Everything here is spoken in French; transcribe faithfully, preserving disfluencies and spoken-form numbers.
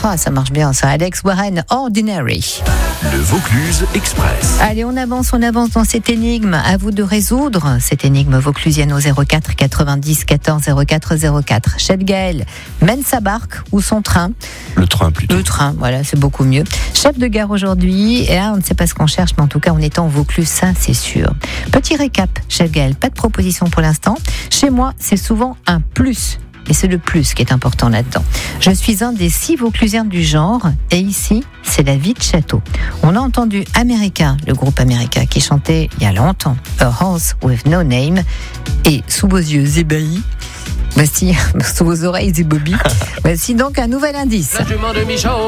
Ah, ça marche bien, ça. Alex Warren, Ordinary. Le Vaucluse Express. Allez, on avance, on avance dans cette énigme. À vous de résoudre cette énigme vauclusienne au zéro quatre quatre-vingt-dix quatorze zéro quatre zéro quatre. Chef Gaël mène sa barque ou son train. Le train plutôt. Le train, voilà, c'est beaucoup mieux. Chef de gare aujourd'hui, et là, on ne sait pas ce qu'on cherche, mais en tout cas, on est en Vaucluse, ça, c'est sûr. Petit récap, Chef Gaël, pas de proposition pour l'instant. Chez moi, c'est souvent un plus. Et c'est le plus qui est important là-dedans. Je suis un des six Vauclusiens du genre, et ici, c'est la vie de château. On a entendu America, le groupe America, qui chantait il y a longtemps A Horse with No Name, et sous vos yeux ébahis, voici, sous vos oreilles ébobis, voici donc un nouvel indice.